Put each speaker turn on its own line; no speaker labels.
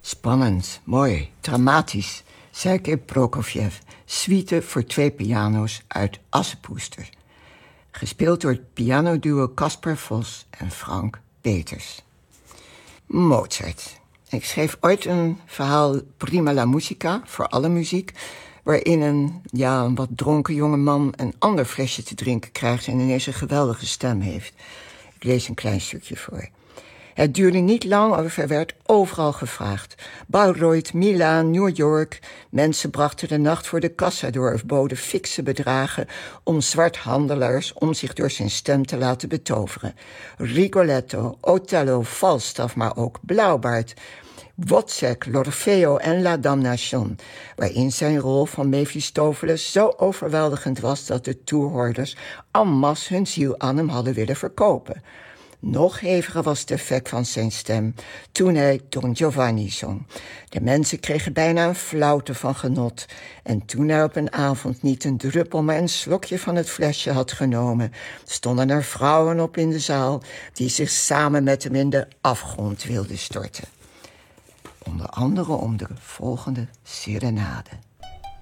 Spannend, mooi, dramatisch. Sergei Prokofjev, suite voor 2 piano's uit Assepoester. Gespeeld door het pianoduo Casper Vos en Frank Peters. Mozart. Ik schreef ooit een verhaal Prima la musica, voor alle muziek, waarin een wat dronken jongeman een ander flesje te drinken krijgt en ineens een geweldige stem heeft. Ik lees een klein stukje voor. Het duurde niet lang of er werd overal gevraagd. Bayreuth, Milaan, New York. Mensen brachten de nacht voor de kassa door of boden fikse bedragen om zwarthandelaars om zich door zijn stem te laten betoveren. Rigoletto, Otello, Falstaff, maar ook Blauwbaard, Wozzeck, l'Orfeo en La Damnation, waarin zijn rol van Mephistopheles zo overweldigend was dat de toehoorders en masse hun ziel aan hem hadden willen verkopen. Nog heviger was het effect van zijn stem toen hij Don Giovanni zong. De mensen kregen bijna een flauwte van genot. En toen hij op een avond niet een druppel, maar een slokje van het flesje had genomen, stonden er vrouwen op in de zaal die zich samen met hem in de afgrond wilden storten. Onder andere om de volgende serenade.